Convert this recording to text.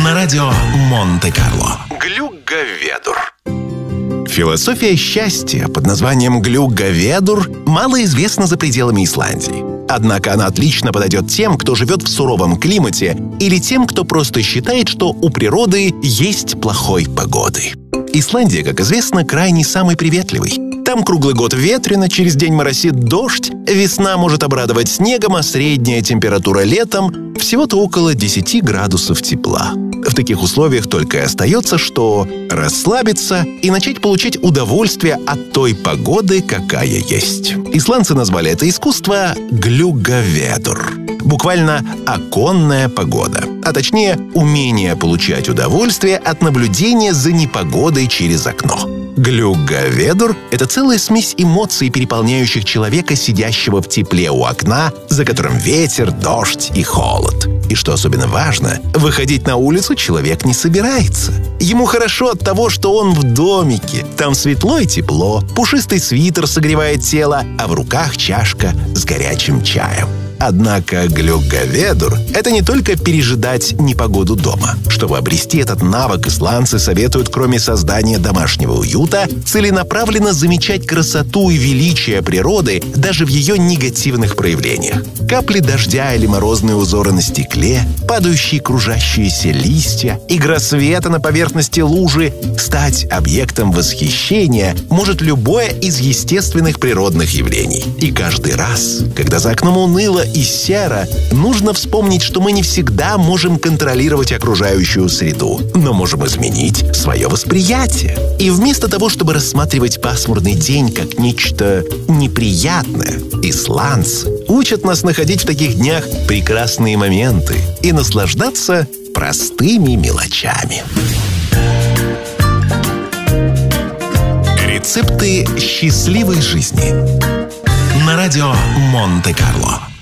На радио Монте-Карло. Глюгговедур. Философия счастья под названием глюгговедур мало известна за пределами Исландии. Однако она отлично подойдет тем, кто живет в суровом климате, или тем, кто просто считает, что у природы есть плохой погоды. Исландия, как известно, край не самый приветливый. Там круглый год ветрено, через день моросит дождь, весна может обрадовать снегом, а средняя температура летом всего-то около 10 градусов тепла. В таких условиях только и остается, что расслабиться и начать получать удовольствие от той погоды, какая есть. Исландцы назвали это искусство глюгговедур. Буквально оконная погода. А точнее, умение получать удовольствие от наблюдения за непогодой через окно. Глюгговедур — это целая смесь эмоций, переполняющих человека, сидящего в тепле у окна, за которым ветер, дождь и холод. И что особенно важно, выходить на улицу человек не собирается. Ему хорошо от того, что он в домике. Там светло и тепло, пушистый свитер согревает тело, а в руках чашка с горячим чаем. Однако глюгговедур — это не только пережидать непогоду дома. Чтобы обрести этот навык, исландцы советуют, кроме создания домашнего уюта, целенаправленно замечать красоту и величие природы даже в ее негативных проявлениях. Капли дождя или морозные узоры на стекле, падающие кружащиеся листья, игра света на поверхности лужи. Стать объектом восхищения может любое из естественных природных явлений. И каждый раз, когда за окном уныло и серо, нужно вспомнить, что мы не всегда можем контролировать окружающую среду, но можем изменить свое восприятие. И вместо того, чтобы рассматривать пасмурный день как нечто неприятное, исландцы учат нас находить в таких днях прекрасные моменты и наслаждаться простыми мелочами. Рецепты счастливой жизни. На радио Монте-Карло.